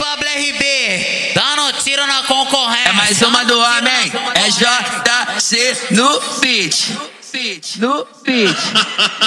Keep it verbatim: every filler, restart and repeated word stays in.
W R B, dando tiro na concorrência. É mais uma do homem, é J C no beat. No beat.